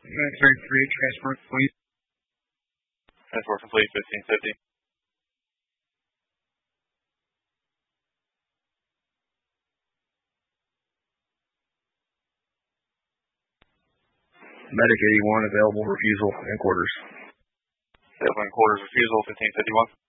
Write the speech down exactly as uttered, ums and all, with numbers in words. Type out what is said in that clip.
Military three, transport complete. Transport complete, fifteen fifty. Medic eighty-one, available refusal and quarters. Available and quarters refusal, fifteen fifty-one.